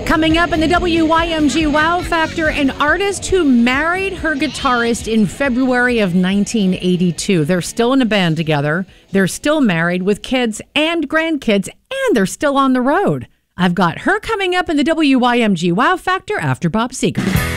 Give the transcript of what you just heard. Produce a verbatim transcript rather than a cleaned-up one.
Coming up in the W Y M G Wow Factor, an artist who married her guitarist in February of nineteen eighty-two. They're still in a band together. They're still married with kids and grandkids, and they're still on the road. I've got her coming up in the W Y M G Wow Factor after Bob Seger.